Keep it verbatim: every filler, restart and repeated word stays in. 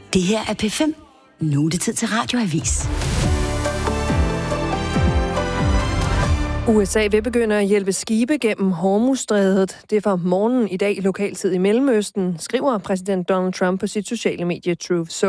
Det her er P fem. Nu er det tid til Radioavis. U S A vil begynde at hjælpe skibe gennem Hormuzstrædet. Det er fra morgenen i dag lokaltid i Mellemøsten, skriver præsident Donald Trump på sit sociale medie Truth Social.